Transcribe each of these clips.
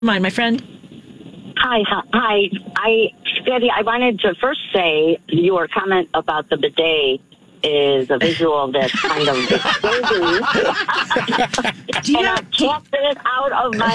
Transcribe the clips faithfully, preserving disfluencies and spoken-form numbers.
Mind, my friend. Hi, hi. I, Daddy, I wanted to first say your comment about the bidet is a visual that's kind of disturbing. And I can't get it out of my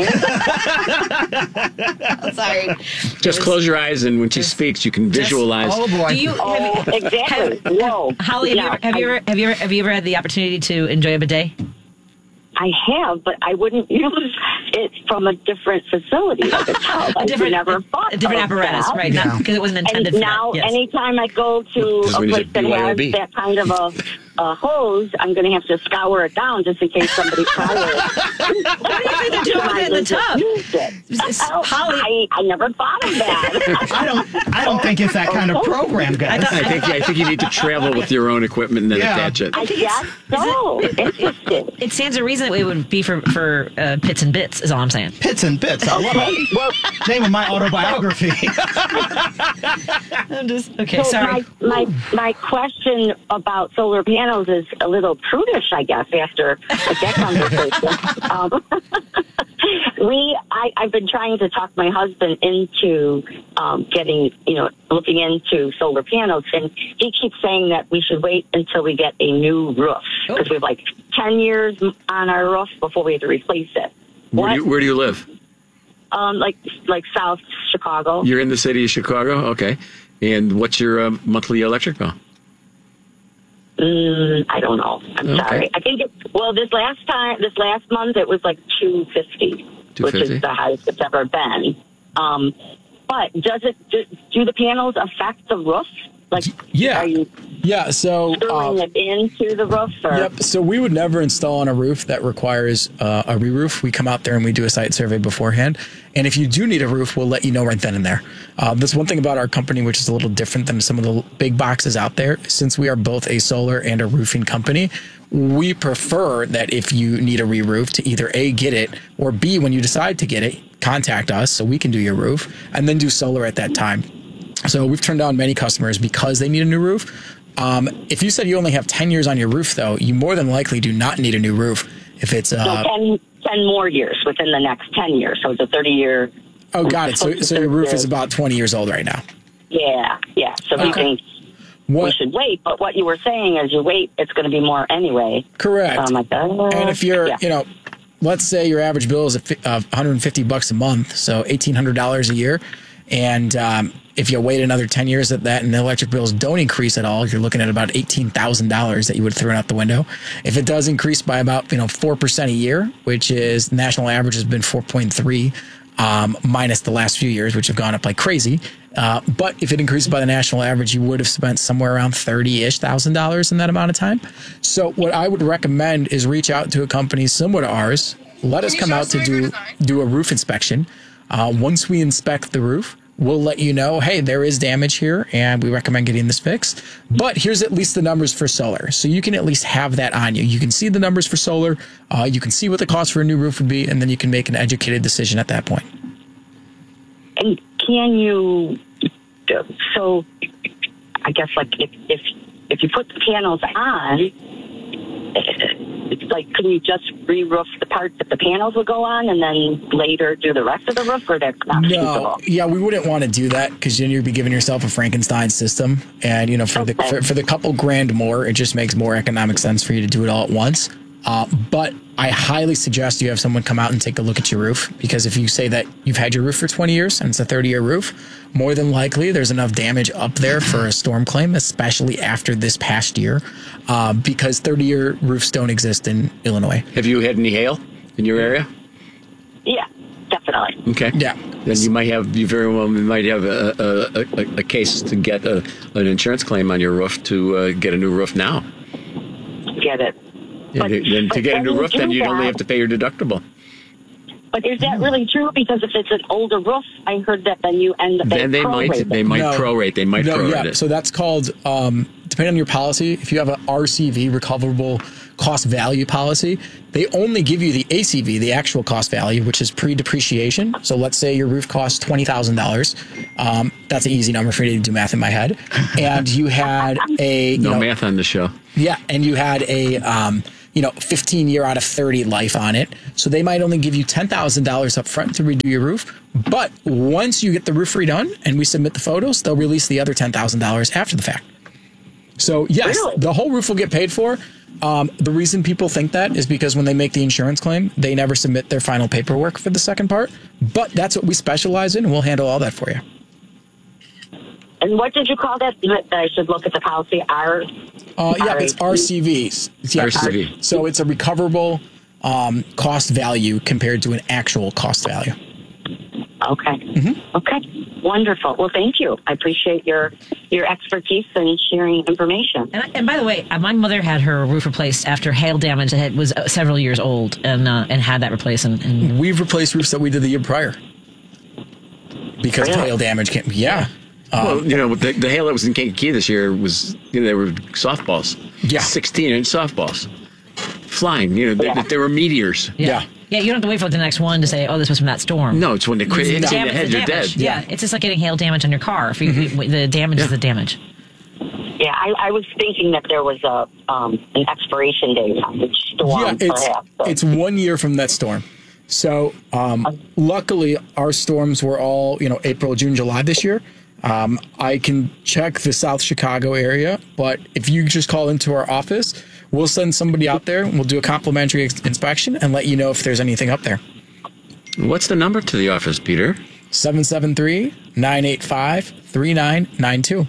mind. Sorry. Just was, close your eyes, and when she speaks, you can visualize. Just, oh boy! Do you, oh, have, exactly. Have, Whoa. Holly, have, no, you ever, have you ever have you ever have you ever had the opportunity to enjoy a bidet? I have, but I wouldn't use it from a different facility. Like a, child. a different, never thought a different apparatus, that. right? Not because it wasn't intended. And for now, that. Yes. anytime I go to a place that has that kind of a, a hose, I'm going to have to scour it down just in case somebody tries it. What do you think they're doing with it in the tub? Oh, Holly, I, I never thought of that. I don't. I don't think it's that kind of program, guys. I, I think. I think you need to travel with your own equipment and then yeah. attach it. I guess so. Interesting. It stands to reason that it would be for for uh, Pits and Bits. Is all I'm saying. Pits and Bits. I love it. Well, name of my autobiography. I'm just okay. So sorry. My, my my question about solar panels is a little prudish, I guess, after that conversation. um, we, I, I've been trying to talk my husband into um, getting, you know, looking into solar panels, and he keeps saying that we should wait until we get a new roof because oh. we have like ten years on our roof before we have to replace it. Where do you, where do you live? Um, like like South Chicago. You're in the city of Chicago, okay. And what's your uh, monthly electric bill? Mm, I don't know. I'm okay. sorry. I think it, well, this last time, this last month, it was like two fifty, which is the highest it's ever been. Um, but does it do, do the panels affect the roof? Like, yeah, are you yeah. So screwing uh, it into the roof? Or? Yep. So we would never install on a roof that requires uh, a re-roof. We come out there and we do a site survey beforehand. And if you do need a roof, we'll let you know right then and there. Uh, there's one thing about our company which is a little different than some of the big boxes out there. Since we are both a solar and a roofing company, we prefer that if you need a re-roof to either A, get it, or B, when you decide to get it, contact us so we can do your roof and then do solar at that time. So we've turned down many customers because they need a new roof. Um, if you said you only have ten years on your roof, though, you more than likely do not need a new roof. If it's uh, no, ten, ten more years within the next ten years. So it's a thirty-year. Oh, got it. So, so your roof years. is about twenty years old right now. Yeah, yeah. So okay. we can. What? We should wait. But what you were saying is you wait, it's going to be more anyway. Correct. So I'm like, uh, and if you're, yeah. you know, let's say your average bill is one hundred fifty bucks a month, so eighteen hundred dollars a year. And um, if you wait another ten years at that and the electric bills don't increase at all, you're looking at about eighteen thousand dollars that you would throw out the window. If it does increase by about, you know, four percent a year, which is national average has been four point three, um, minus the last few years, which have gone up like crazy. Uh, but if it increases by the national average, you would have spent somewhere around thirty-ish thousand dollars in that amount of time. So what I would recommend is reach out to a company similar to ours. Let us come out to do, do a roof inspection. Uh, once we inspect the roof, we'll let you know, hey, there is damage here, and we recommend getting this fixed. But here's at least the numbers for solar. So you can at least have that on you. You can see the numbers for solar. Uh, you can see what the cost for a new roof would be, and then you can make an educated decision at that point. And can you, so I guess like if if, if you put the panels on, it's like, can you just re-roof the part that the panels will go on and then later do the rest of the roof, or that's not feasible? No, yeah, we wouldn't want to do that because then you'd be giving yourself a Frankenstein system. And, you know, for okay. the for, for the couple grand more, it just makes more economic sense for you to do it all at once. Uh, but I highly suggest you have someone come out and take a look at your roof, because if you say that you've had your roof for twenty years and it's a thirty-year roof, more than likely there's enough damage up there for a storm claim, especially after this past year, uh, because thirty-year roofs don't exist in Illinois. Have you had any hail in your area? Yeah, definitely. Okay. Yeah. Then you might have, you very well might have a, a, a, a case to get a, an insurance claim on your roof to uh, get a new roof now. Get it. Yeah, but, then to get a new roof, then you'd only have to pay your deductible. But is that really true? Because if it's an older roof, I heard that then you end up. Then they might it. they might no, prorate. They might no, prorate yeah. it. So that's called, um, depending on your policy, if you have an R C V, recoverable cost value policy, they only give you the A C V, the actual cost value, which is pre-depreciation. So let's say your roof costs twenty thousand dollars. Um, that's an easy number for me to do math in my head. And you had a... no you know, math on the show. Yeah, and you had a... Um, you know, fifteen year out of thirty life on it. So they might only give you ten thousand dollars up front to redo your roof. But once you get the roof redone and we submit the photos, they'll release the other ten thousand dollars after the fact. So, yes, Really? the whole roof will get paid for. Um, the reason people think that is because when they make the insurance claim, they never submit their final paperwork for the second part. But that's what we specialize in, and we'll handle all that for you. And what did you call that? That I should look at the policy. R. Uh, yeah, it's R C Vs. Yeah, R C V. So it's a recoverable um, cost value compared to an actual cost value. Okay. Mm-hmm. Okay. Wonderful. Well, thank you. I appreciate your your expertise and sharing information. And, and by the way, uh, my mother had her roof replaced after hail damage that was uh, several years old, and uh, and had that replaced. And, and We've replaced roofs that we did the year prior because Really? of hail damage. Came, yeah. Um, Well, you know, the, the hail that was in Kankakee this year was, you know, they were softballs. Yeah. sixteen-inch softballs. Flying, you know, they, Yeah. they were meteors. yeah. yeah, you don't have to wait for the next one to say, oh, this was from that storm. No, it's when they crit hits you in the Damage head, is you're damage. dead. Yeah. it's just like getting hail damage on your car. If you, the damage is the damage. Yeah, I, I was thinking that there was a um, an expiration date on each storm, Yeah, it's perhaps. but- it's one year from that storm. So um, luckily, our storms were all, you know, April, June, July this year. Um, I can check the South Chicago area, but if you just call into our office, we'll send somebody out there and we'll do a complimentary ex- inspection and let you know if there's anything up there. What's the number to the office, Peter? seven seven three, nine eight five, three nine nine two.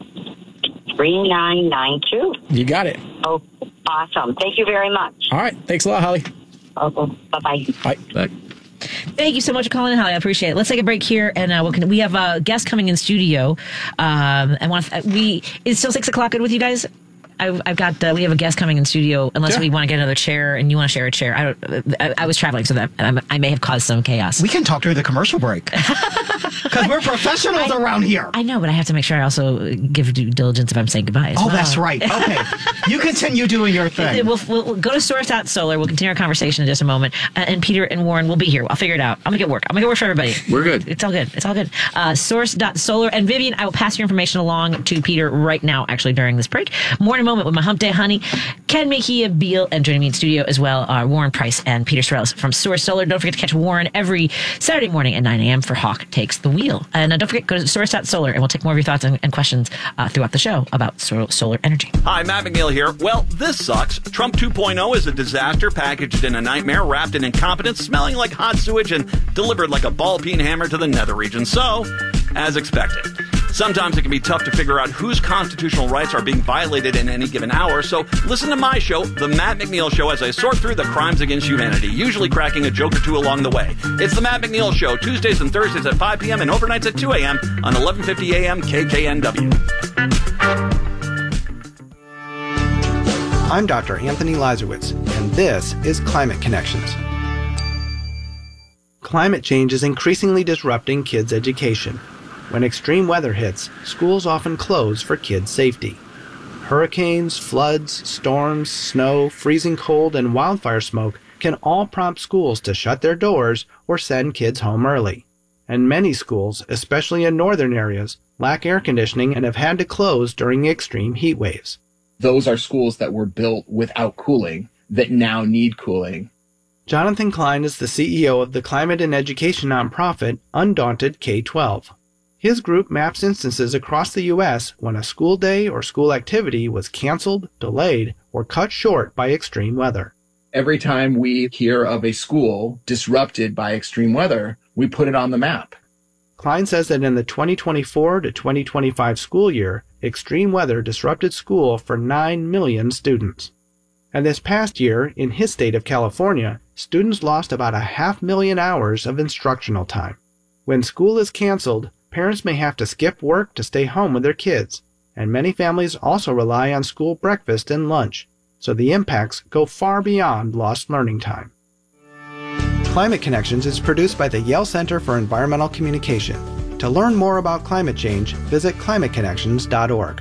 three nine nine two. You got it. Oh, awesome. Thank you very much. All right. Thanks a lot, Holly. Oh, bye-bye. Bye. Back. Thank you so much for calling in, Holly. I appreciate it. Let's take a break here, and uh, we'll, con- we have a guest coming in studio. Um, and want to, we it's still six o'clock. Good with you guys? I've, I've got uh, we have a guest coming in studio. Unless Yeah. we want to get another chair, and you want to share a chair. I don't. I, I was traveling, so that I, I may have caused some chaos. We can talk during the commercial break. Because we're professionals around here. I know, but I have to make sure I also give due diligence if I'm saying goodbye. as Oh, well. that's right. Okay. You continue doing your thing. We'll, we'll, we'll go to source dot solar. We'll continue our conversation in just a moment. Uh, and Peter and Warren will be here. I'll figure it out. I'm going to get work. I'm going to get work for everybody. We're good. It's all good. It's all good. Uh, source dot solar. And Vivian, I will pass your information along to Peter right now, actually, during this break. More in a moment with my Hump Day Honey, Ken Mejia Beal, and joining me in studio as well are Warren Price and Peter Sorrells from Source Solar. Don't forget to catch Warren every Saturday morning at nine a.m. for Hawk Takes the Wheel. And uh, don't forget, go to source dot solar, and we'll take more of your thoughts and, and questions uh, throughout the show about sol- solar energy. Hi, Matt McNeil here. Well, this sucks. Trump two point oh is a disaster packaged in a nightmare, wrapped in incompetence, smelling like hot sewage, and delivered like a ball-peen hammer to the nether region. So, as expected. Sometimes it can be tough to figure out whose constitutional rights are being violated in any given hour, so listen to my show, The Matt McNeil Show, as I sort through the crimes against humanity, usually cracking a joke or two along the way. It's The Matt McNeil Show, Tuesdays and Thursdays at five p.m. and overnights at two a.m. on eleven fifty a.m. K K N W. I'm Doctor Anthony Lazarowitz, and this is Climate Connections. Climate change is increasingly disrupting kids' education. When extreme weather hits, schools often close for kids' safety. Hurricanes, floods, storms, snow, freezing cold, and wildfire smoke can all prompt schools to shut their doors or send kids home early. And many schools, especially in northern areas, lack air conditioning and have had to close during the extreme heat waves. Those are schools that were built without cooling that now need cooling. Jonathan Klein is the C E O of the climate and education nonprofit Undaunted K twelve. His group maps instances across the U S when a school day or school activity was canceled, delayed, or cut short by extreme weather. Every time we hear of a school disrupted by extreme weather, we put it on the map. Klein says that in the twenty twenty-four to twenty twenty-five school year, extreme weather disrupted school for nine million students. And this past year, in his state of California, students lost about a half million hours of instructional time. When school is canceled, parents may have to skip work to stay home with their kids, and many families also rely on school breakfast and lunch, so the impacts go far beyond lost learning time. Climate Connections is produced by the Yale Center for Environmental Communication. To learn more about climate change, visit climate connections dot org.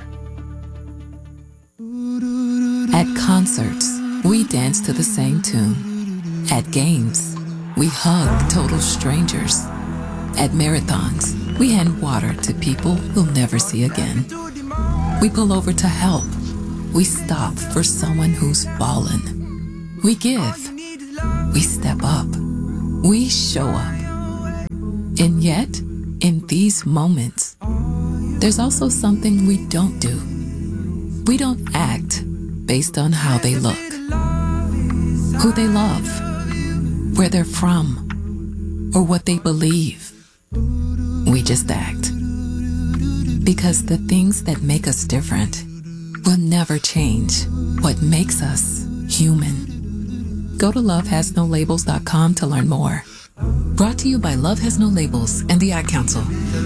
At concerts, we dance to the same tune. At games, we hug total strangers. At marathons, we hand water to people we'll never see again. We pull over to help. We stop for someone who's fallen. We give. We step up. We show up. And yet, in these moments, there's also something we don't do. We don't act based on how they look, who they love, where they're from, or what they believe. We just act. Because the things that make us different will never change what makes us human. Go to love has no labels dot com to learn more. Brought to you by Love Has No Labels and the Ad Council.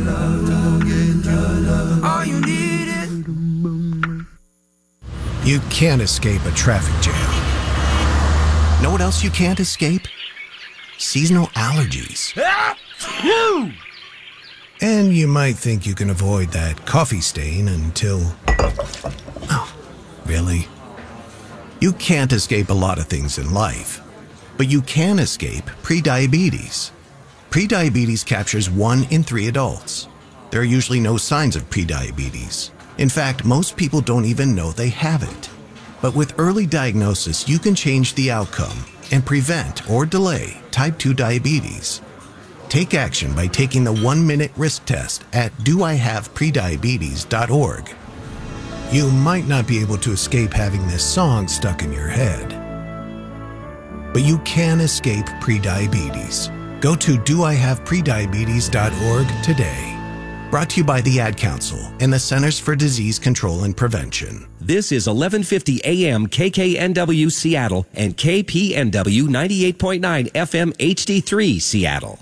You can't escape a traffic jam. Know what else you can't escape? Seasonal allergies. And you might think you can avoid that coffee stain until... Oh, really? You can't escape a lot of things in life. But you can escape prediabetes. Prediabetes captures one in three adults. There are usually no signs of prediabetes. In fact, most people don't even know they have it. But with early diagnosis, you can change the outcome and prevent or delay type two diabetes. Take action by taking the one-minute risk test at do I have prediabetes dot org. You might not be able to escape having this song stuck in your head, but you can escape prediabetes. Go to do I have prediabetes dot org today. Brought to you by the Ad Council and the Centers for Disease Control and Prevention. This is eleven fifty A M K K N W Seattle and K P N W ninety-eight point nine F M H D three Seattle.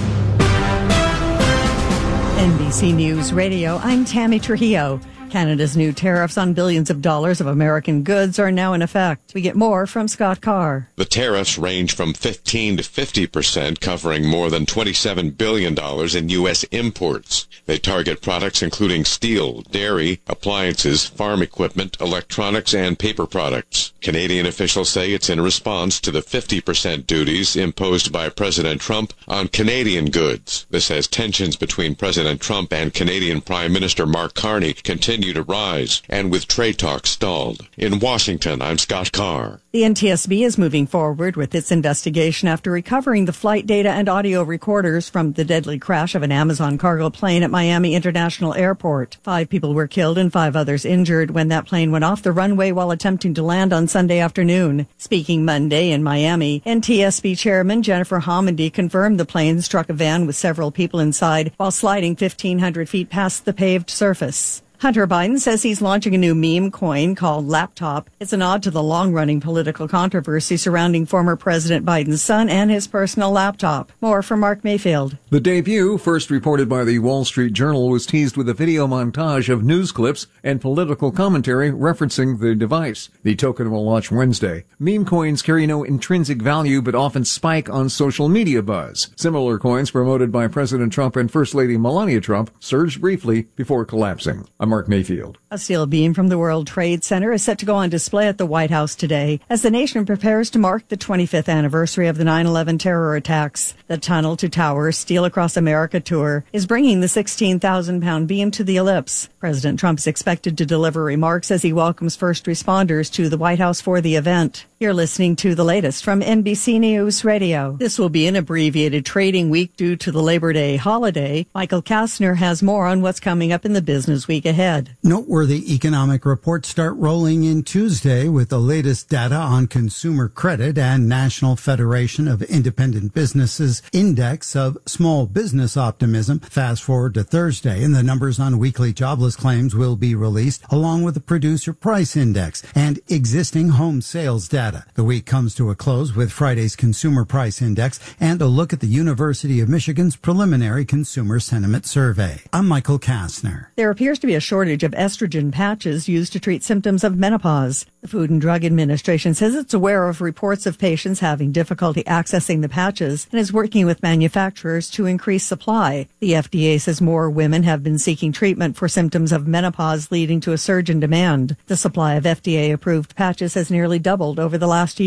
N B C News Radio, I'm Tammy Trujillo. Canada's new tariffs on billions of dollars of American goods are now in effect. We get more from Scott Carr. The tariffs range from fifteen to fifty percent, covering more than twenty-seven billion dollars in U S imports. They target products including steel, dairy, appliances, farm equipment, electronics, and paper products. Canadian officials say it's in response to the fifty percent duties imposed by President Trump on Canadian goods. This as tensions between President Trump and Canadian Prime Minister Mark Carney continue to rise, and with trade talks stalled. In Washington, I'm Scott Carr. The N T S B is moving forward with its investigation after recovering the flight data and audio recorders from the deadly crash of an Amazon cargo plane at Miami International Airport. Five people were killed and five others injured when that plane went off the runway while attempting to land on Sunday afternoon. Speaking Monday in Miami, N T S B Chairman Jennifer Homendy confirmed the plane struck a van with several people inside while sliding fifteen hundred feet past the paved surface. Hunter Biden says he's launching a new meme coin called Laptop. It's an nod to the long-running political controversy surrounding former President Biden's son and his personal laptop. More from Mark Mayfield. The debut, first reported by the Wall Street Journal, was teased with a video montage of news clips and political commentary referencing the device. The token will launch Wednesday. Meme coins carry no intrinsic value but often spike on social media buzz. Similar coins promoted by President Trump and First Lady Melania Trump surged briefly before collapsing. I'm Mark Mayfield. A steel beam from the World Trade Center is set to go on display at the White House today as the nation prepares to mark the twenty-fifth anniversary of the nine eleven terror attacks. The Tunnel to Towers Steel Across America tour is bringing the sixteen thousand pound beam to the ellipse. President Trump is expected to deliver remarks as he welcomes first responders to the White House for the event. You're listening to the latest from N B C News Radio. This will be an abbreviated trading week due to the Labor Day holiday. Michael Kastner has more on what's coming up in the business week ahead. Noteworthy economic reports start rolling in Tuesday with the latest data on consumer credit and National Federation of Independent Businesses Index of Small Business Optimism. Fast forward to Thursday, and the numbers on weekly jobless claims will be released, along with the Producer Price Index and existing home sales data. The week comes to a close with Friday's Consumer Price Index and a look at the University of Michigan's preliminary consumer sentiment survey. I'm Michael Kastner. There appears to be a shortage of estrogen patches used to treat symptoms of menopause. The Food and Drug Administration says it's aware of reports of patients having difficulty accessing the patches and is working with manufacturers to increase supply. The F D A says more women have been seeking treatment for symptoms of menopause, leading to a surge in demand. The supply of F D A-approved patches has nearly doubled over the last year.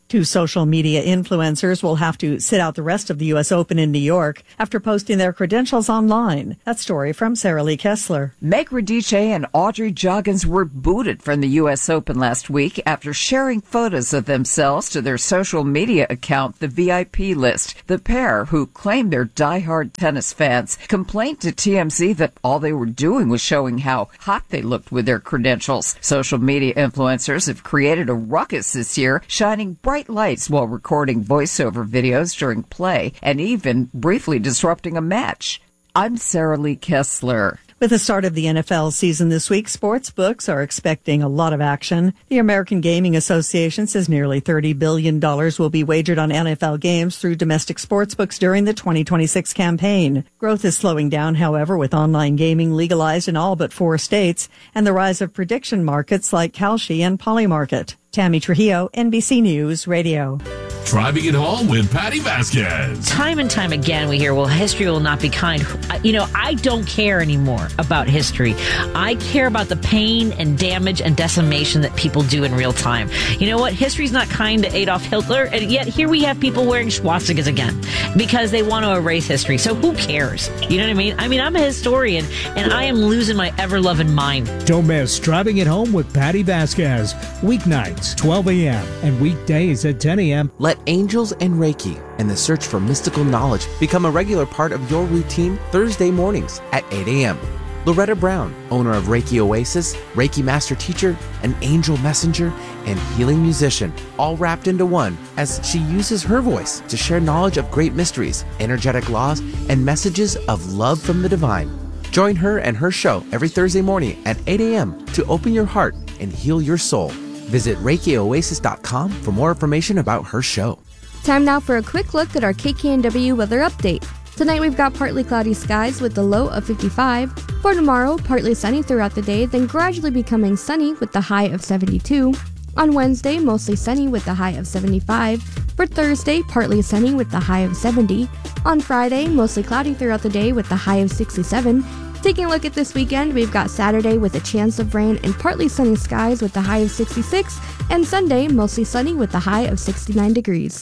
Two social media influencers will have to sit out the rest of the U S Open in New York after posting their credentials online. That story from Sarah Lee Kessler. Meg Radice and Audrey Joggins were booted from the U S Open last week after sharing photos of themselves to their social media account, the V I P list. The pair, who claimed they're diehard tennis fans, complained to T M Z that all they were doing was showing how hot they looked with their credentials. Social media influencers have created a ruckus this year, shining bright lights while recording voiceover videos during play and even briefly disrupting a match. I'm Sarah Lee Kessler. With the start of the N F L season this week, sports books are expecting a lot of action. The American Gaming Association says nearly thirty billion dollars will be wagered on N F L games through domestic sports books during the twenty twenty-six campaign. Growth is slowing down, however, with online gaming legalized in all but four states and the rise of prediction markets like Kalshi and Polymarket. Tammy Trujillo, N B C News Radio. Driving it home with Patty Vasquez. Time and time again, we hear, well, history will not be kind. You know, I don't care anymore about history. I care about the pain and damage and decimation that people do in real time. You know what? History's not kind to Adolf Hitler, and yet here we have people wearing swastikas again because they want to erase history. So who cares? You know what I mean? I mean, I'm a historian, and I am losing my ever-loving mind. Don't miss Driving It Home with Patty Vasquez. Weeknights, twelve a.m. and weekdays at ten a.m. Let angels and Reiki and the search for mystical knowledge become a regular part of your routine Thursday mornings at eight a.m. Loretta Brown, owner of Reiki Oasis, Reiki Master Teacher, an angel messenger, and healing musician, all wrapped into one as she uses her voice to share knowledge of great mysteries, energetic laws, and messages of love from the divine. Join her and her show every Thursday morning at eight a.m. to open your heart and heal your soul. Visit Reiki Oasis dot com for more information about her show. Time now for a quick look at our K K N W weather update. Tonight we've got partly cloudy skies with the low of fifty-five. For tomorrow, partly sunny throughout the day, then gradually becoming sunny with the high of seventy-two. On Wednesday, mostly sunny with the high of seventy-five. For Thursday, partly sunny with the high of seventy. On Friday, mostly cloudy throughout the day with the high of sixty-seven. Taking a look at this weekend, we've got Saturday with a chance of rain and partly sunny skies with the high of sixty-six, and Sunday mostly sunny with the high of sixty-nine degrees.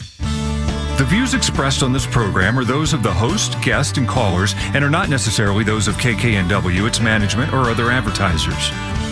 The views expressed on this program are those of the host, guest, and callers, and are not necessarily those of K K N W, its management, or other advertisers.